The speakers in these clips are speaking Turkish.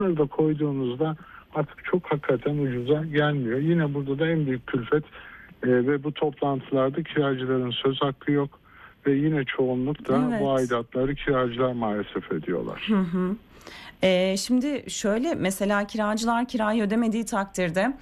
da koyduğunuzda artık çok hakikaten ucuza gelmiyor. Yine burada da en büyük külfet ve bu toplantılarda kiracıların söz hakkı yok ve yine çoğunluk da bu aidatları kiracılar maalesef ödüyorlar. Şimdi şöyle, mesela kiracılar kirayı ödemediği takdirde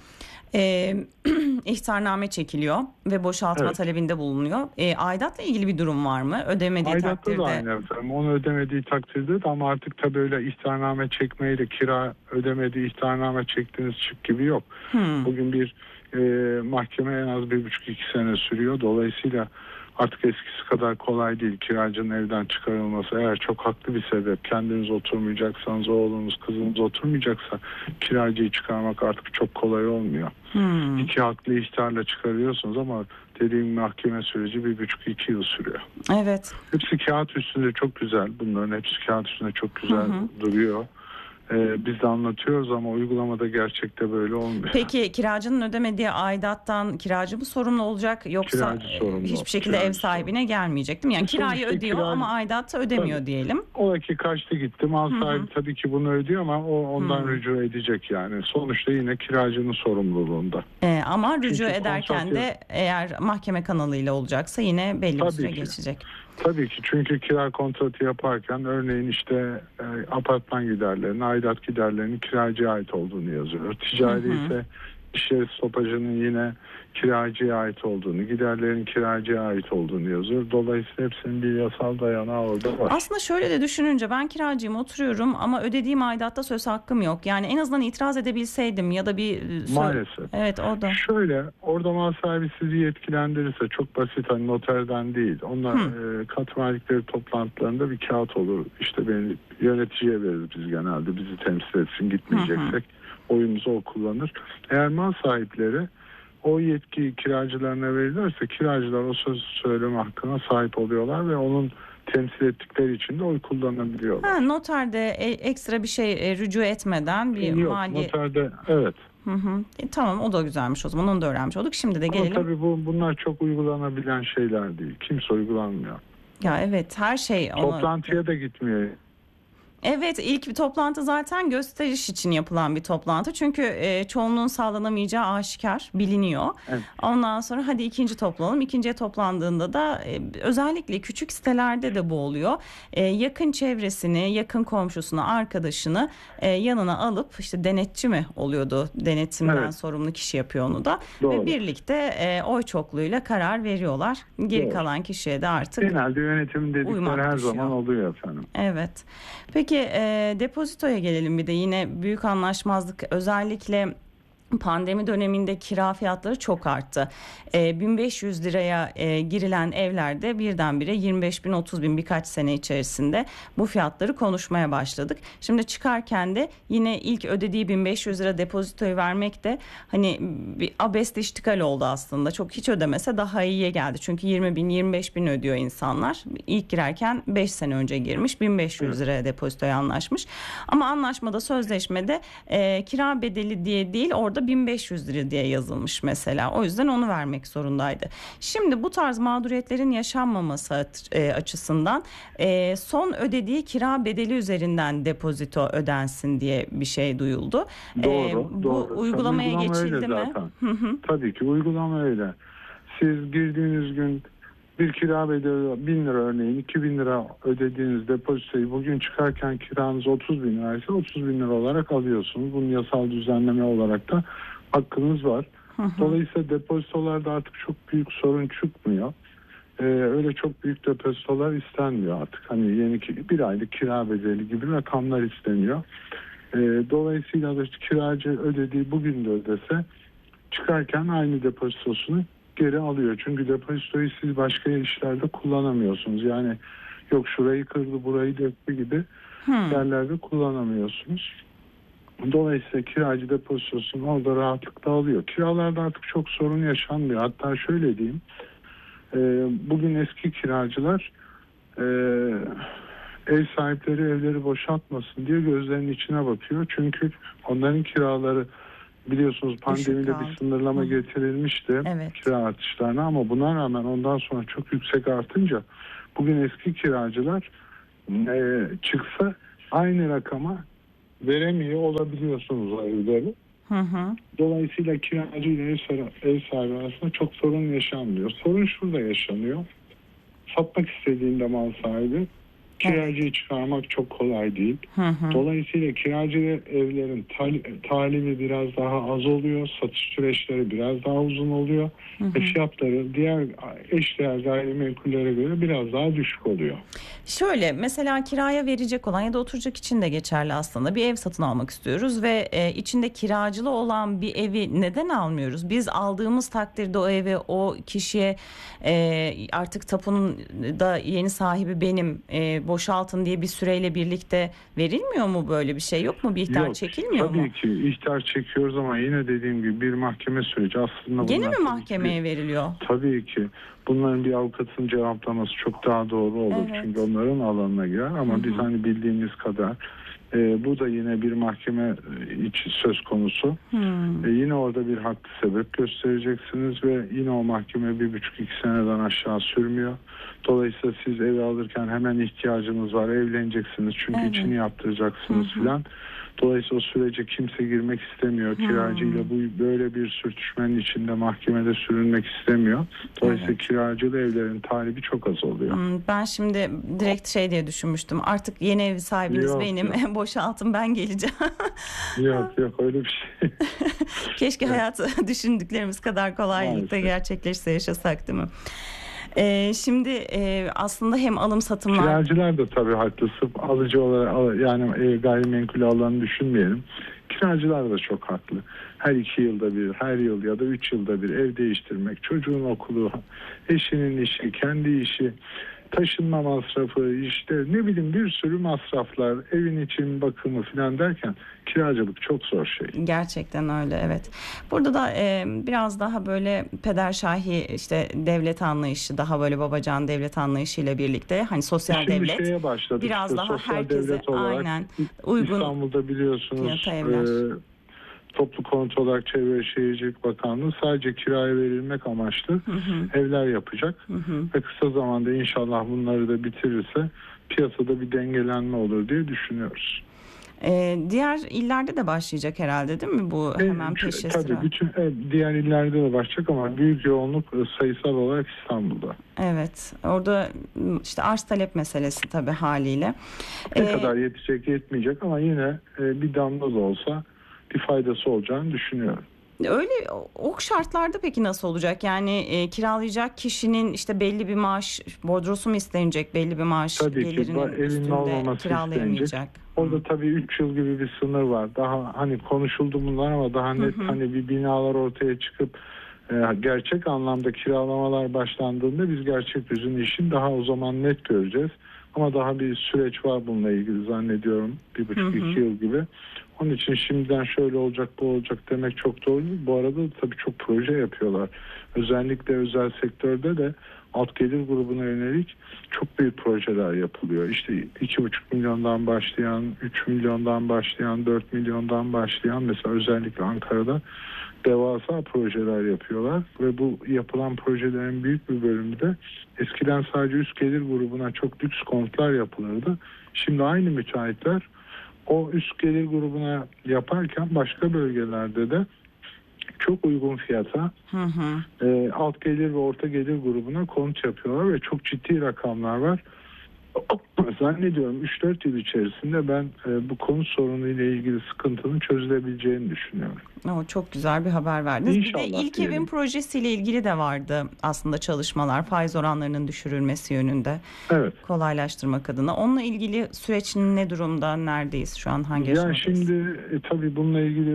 ihtarname çekiliyor ve boşaltma talebinde bulunuyor. Aidatla ilgili bir durum var mı? Ödemediği Aidatlı takdirde. da aynı efendim. Onu ödemediği takdirde de, ama artık tabii öyle ihtarname çekmeyle kira ödemediği ihtarname çektiğiniz çık gibi yok. Bugün bir mahkeme en az 1,5-2 sene sürüyor. Dolayısıyla artık eskisi kadar kolay değil kiracının evden çıkarılması. Eğer çok haklı bir sebep, kendiniz oturmayacaksanız, oğlunuz, kızınız oturmayacaksa kiracıyı çıkarmak artık çok kolay olmuyor. 2 haklı ihtarla çıkarıyorsunuz ama dediğim mahkeme süreci 1,5-2 yıl sürüyor. Evet. Hepsi kağıt üstünde çok güzel. Bunların hepsi kağıt üstünde çok güzel duruyor. Biz de anlatıyoruz ama uygulamada gerçekte böyle olmuyor. Peki kiracının ödemediği aidattan kiracı mı sorumlu olacak, yoksa hiçbir şekilde ev sahibine gelmeyecek değil mi? Yani kirayı ödüyor ama aidatı ödemiyor diyelim. O ki kaçtı gitti. Mal sahibi tabii ki bunu ödüyor ama o ondan rücu edecek yani. Sonuçta yine kiracının sorumluluğunda. Ama rücu ederken de eğer mahkeme kanalıyla olacaksa yine belli bir süre geçecek. Tabii ki, çünkü kira kontratı yaparken örneğin işte apartman giderlerinin, aidat giderlerinin kiracıya ait olduğunu yazıyor. Ticari ise iş yeri stopajının yine kiracıya ait olduğunu, giderlerin kiracıya ait olduğunu yazıyor. Dolayısıyla hepsinin bir yasal dayanağı orada var. Aslında şöyle de düşününce, ben kiracıyım, oturuyorum ama ödediğim aidatta söz hakkım yok. Yani en azından itiraz edebilseydim ya da bir... Maalesef. Evet, o da. Şöyle, orada mal sahibi sizi yetkilendirirse, çok basit, hani noterden değil. Onlar kat malikleri toplantılarında bir kağıt olur. İşte beni yöneticiye veririz biz genelde, bizi temsil etsin, gitmeyeceksek oyumuzu o kullanır. Eğer mal sahipleri o yetki kiracılarına verirlerse kiracılar o söz söyleme hakkına sahip oluyorlar ve onun temsil ettikleri için de oy kullanabiliyorlar. Noterde ekstra bir şey rücu etmeden bir mali... Noterde evet. Tamam, o da güzelmiş o zaman, onu da öğrenmiş olduk. Şimdi de gelelim. Ama tabii bunlar çok uygulanabilen şeyler değil. Kimse uygulanmıyor. Ya evet, her şey... Toplantıya da gitmiyor. Evet, ilk bir toplantı zaten gösteriş için yapılan bir toplantı. Çünkü çoğunluğun sağlanamayacağı aşikar, biliniyor. Evet. Ondan sonra hadi ikinci toplanalım. İkinciye toplandığında da özellikle küçük sitelerde de bu oluyor. Yakın çevresini, yakın komşusunu, arkadaşını yanına alıp, işte denetçi mi oluyordu? Denetimden sorumlu kişi yapıyor onu da. Doğru. Ve birlikte oy çokluğuyla karar veriyorlar. Geri kalan kişiye de artık genelde yönetim dedikleri her zaman oluyor efendim. Evet. Peki depozitoya gelelim bir de. Yine büyük anlaşmazlık, özellikle pandemi döneminde kira fiyatları çok arttı. 1500 liraya girilen evlerde birdenbire 25 bin, 30 bin birkaç sene içerisinde bu fiyatları konuşmaya başladık. Şimdi çıkarken de yine ilk ödediği 1500 lira depozitoyu vermek de hani bir abesle iştikal oldu aslında. Çok, hiç ödemese daha iyiye geldi. Çünkü 20 bin, 25 bin ödüyor insanlar. İlk girerken 5 sene önce girmiş, 1500 liraya depozitoya anlaşmış. Ama anlaşmada, sözleşmede kira bedeli diye değil, orada 1500 lira diye yazılmış mesela. O yüzden onu vermek zorundaydı. Şimdi bu tarz mağduriyetlerin yaşanmaması açısından son ödediği kira bedeli üzerinden depozito ödensin diye bir şey duyuldu. Doğru. Bu uygulamaya geçildi mi? Tabii ki uygulama öyle. Siz girdiğiniz gün bir kira bedeli 1000 lira, örneğin 2000 lira ödediğiniz depozitoyu bugün çıkarken kiranız 30 bin liraysa 30 bin lira olarak alıyorsunuz. Bunun yasal düzenleme olarak da hakkınız var. Dolayısıyla depozitolarda artık çok büyük sorun çıkmıyor. Öyle çok büyük depozitolar istenmiyor artık. Hani yeni bir aylık kira bedeli gibi rakamlar isteniyor. Dolayısıyla da kiracı ödediği bugün de ödese çıkarken aynı depozitosunu geri alıyor. Çünkü depozitoyu siz başka işlerde kullanamıyorsunuz. Yani yok şurayı kırdı, burayı döktü gibi yerlerde kullanamıyorsunuz. Dolayısıyla kiracı depozitosunu orada rahatlıkla alıyor. Kiralarda artık çok sorun yaşanmıyor. Hatta şöyle diyeyim. Bugün eski kiracılar ev sahipleri evleri boşaltmasın diye gözlerinin içine bakıyor. Çünkü onların kiraları, biliyorsunuz pandemide bir sınırlama getirilmişti kira artışlarına, ama buna rağmen ondan sonra çok yüksek artınca bugün eski kiracılar çıksa aynı rakama veremiyor olabiliyorsunuz o evleri. Hı hı. Dolayısıyla kiracı ile ev sahibi arasında çok sorun yaşanmıyor. Sorun şurada yaşanıyor. Satmak istediğinde mal sahibi Evet. kiracıyı çıkarmak çok kolay değil. Hı hı. Dolayısıyla kiracı evlerin talibi biraz daha az oluyor. Satış süreçleri biraz daha uzun oluyor. Hı Ve hı. fiyatları diğer eşdeğer gayrimenkullere göre biraz daha düşük oluyor. Şöyle mesela kiraya verecek olan ya da oturacak için de geçerli aslında. Bir ev satın almak istiyoruz ve içinde kiracılı olan bir evi neden almıyoruz? Biz aldığımız takdirde o evi o kişiye artık tapunun da yeni sahibi benim, boşaltın diye bir süreyle birlikte verilmiyor mu, böyle bir şey yok mu? Bir ihtar Yok, çekilmiyor mu? tabii ki ihtar çekiyoruz ama yine dediğim gibi bir mahkeme süreci aslında Gene bunlar mi tabii ki mahkemeye veriliyor? tabii ki bunların bir avukatın cevaplaması çok daha doğru olur. Çünkü Evet. onların alanına girer Hı ama biz hı. hani bildiğimiz kadar bu da yine bir mahkeme içi söz konusu. Hmm. Yine orada bir haklı sebep göstereceksiniz ve yine o mahkeme 1,5-2 seneden aşağı sürmüyor. Dolayısıyla siz evi alırken hemen ihtiyacınız var, evleneceksiniz çünkü Evet. içini Hı yaptıracaksınız hı. filan. Dolayısıyla o sürece kimse girmek istemiyor. Kiracıyla Hmm. böyle bir sürtüşmenin içinde mahkemede sürünmek istemiyor. Dolayısıyla Evet. kiracılı evlerin talibi çok az oluyor. Ben şimdi direkt şey diye düşünmüştüm. Artık yeni ev sahibiniz Yok benim. yok. Boşaltın, ben geleceğim. Yok yok öyle bir şey. Keşke Evet, hayatı düşündüklerimiz kadar kolaylıkla maalesef. gerçekleşse, yaşasak, değil mi? Şimdi aslında hem alım satımlar. Kiracılar da tabii haklısın. Alıcı olarak yani gayrimenkul alanı düşünmeyelim. Kiracılar da çok haklı. Her 2 yılda bir, her yıl ya da 3 yılda bir ev değiştirmek, çocuğun okulu, eşinin işi, kendi işi, taşınma masrafı, işte ne bileyim bir sürü masraflar, evin için bakımı falan derken kiracılık çok zor şey. Gerçekten öyle, evet. Burada da biraz daha böyle pederşahi, işte devlet anlayışı, daha böyle babacan devlet anlayışıyla birlikte, hani sosyal Şimdi devlet şeye başladık biraz işte daha sosyal herkese devlet olarak aynen uygun İstanbul'da fiyata biliyorsunuz evler. Toplu Konut olarak Çevre ve Şehircilik Bakanlığı sadece kiraya verilmek amaçlı Hı hı, evler yapacak. hı hı. Ve kısa zamanda inşallah bunları da bitirirse piyasada bir dengelenme olur diye düşünüyoruz. Diğer illerde de başlayacak herhalde, değil mi bu, hemen peşi Tabii sıra? bütün diğer illerde de başlayacak ama büyük yoğunluk sayısal olarak İstanbul'da. Evet, orada işte arz talep meselesi tabii haliyle. Ne Ee, kadar yetecek yetmeyecek ama yine bir damla da olsa bir faydası olacağını düşünüyorum. Öyle, o şartlarda peki nasıl olacak? Yani kiralayacak kişinin işte belli bir maaş bordrosu mu istenecek, belli bir maaş Tabii ki gelirinin evinin üstünde olmaması istenecek. kiralayamayacak. Orada tabii 3 yıl gibi bir sınır var. Daha hani konuşuldu bunlar ama daha Hı net hı. hani bir binalar ortaya çıkıp gerçek anlamda kiralamalar başlandığında biz gerçek yüzünü işin daha o zaman net göreceğiz. Ama daha bir süreç var bununla ilgili zannediyorum. Bir Hı buçuk iki hı. yıl gibi. Onun için şimdiden şöyle olacak bu olacak demek çok doğru değil. Bu arada tabii çok proje yapıyorlar. Özellikle özel sektörde de alt gelir grubuna yönelik çok büyük projeler yapılıyor. İşte 2,5 milyondan başlayan, 3 milyondan başlayan, 4 milyondan başlayan, mesela özellikle Ankara'da devasa projeler yapıyorlar ve bu yapılan projelerin büyük bir bölümü de eskiden sadece üst gelir grubuna çok lüks konutlar yapılırdı. Şimdi aynı müteahhitler o üst gelir grubuna yaparken başka bölgelerde de çok uygun fiyata Hı hı. alt gelir ve orta gelir grubuna konut yapıyorlar ve çok ciddi rakamlar var. Zannediyorum 3-4 yıl içerisinde ben bu konut sorunu ile ilgili sıkıntının çözülebileceğini düşünüyorum. O çok güzel bir haber verdiniz. Bir de İnşallah ilk evin diyelim. projesiyle ilgili de vardı aslında çalışmalar, faiz oranlarının düşürülmesi yönünde, Evet. kolaylaştırmak adına. Onunla ilgili süreç ne durumda, neredeyiz şu an, hangi Ya aşamadayız? şimdi tabii bununla ilgili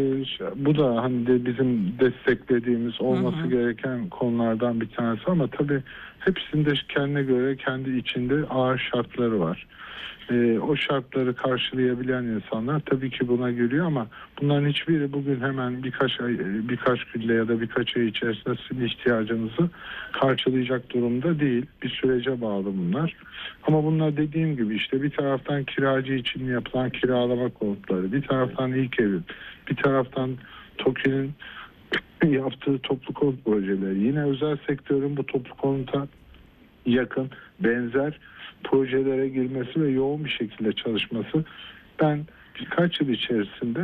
bu da hani de bizim desteklediğimiz Hı olması hı. gereken konulardan bir tanesi ama tabii hepsinde kendine göre kendi içinde ağır şartları var. O şartları karşılayabilen insanlar tabii ki buna giriyor ama bunların hiçbiri bugün hemen birkaç ay, birkaç günde ya da birkaç ay içerisinde sizin ihtiyacınızı karşılayacak durumda değil. Bir sürece bağlı bunlar. Ama bunlar dediğim gibi işte bir taraftan kiracı için yapılan kiralama konutları, bir taraftan ilk evin, bir taraftan TOKİ'nin yaptığı toplu konut projeleri, yine özel sektörün bu toplu konuta yakın benzer projelere girmesi ve yoğun bir şekilde çalışması. Ben birkaç yıl içerisinde